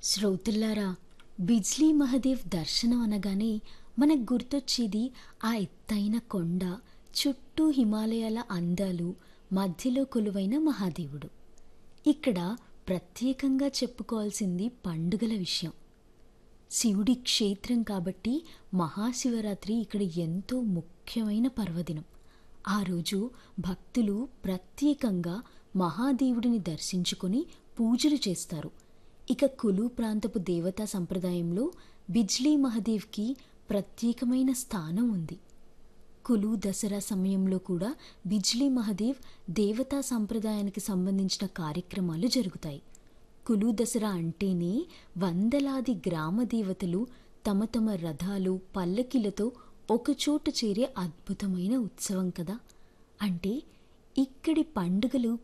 శ్రోతల్లారా, బిజ్లీ మహదేవ్ దర్శనం అనగానే మనకు గుర్తొచ్చేది ఆ ఎత్తైన కొండ, చుట్టూ హిమాలయాల అందాలు, మధ్యలో కొలువైన మహాదేవుడు. ఇక్కడ ప్రత్యేకంగా చెప్పుకోవాల్సింది పండుగల విషయం. శివుడి క్షేత్రం కాబట్టి మహాశివరాత్రి ఇక్కడ ఎంతో ముఖ్యమైన పర్వదినం. ఆ రోజు భక్తులు ప్రత్యేకంగా మహాదేవుడిని దర్శించుకొని పూజలు చేస్తారు. ఇక కులు ప్రాంతపు దేవతా సంప్రదాయంలో బిజ్లీ మహదేవ్కి ప్రత్యేకమైన స్థానం ఉంది. కులు దసరా సమయంలో కూడా బిజ్లీ మహదేవ్ దేవతా సంప్రదాయానికి సంబంధించిన కార్యక్రమాలు జరుగుతాయి. కులు దసరా అంటేనే వందలాది గ్రామ దేవతలు తమ తమ రథాలు, పల్లకిలతో ఒకచోట చేరే అద్భుతమైన ఉత్సవం కదా. అంటే ఇక్కడి పండుగలు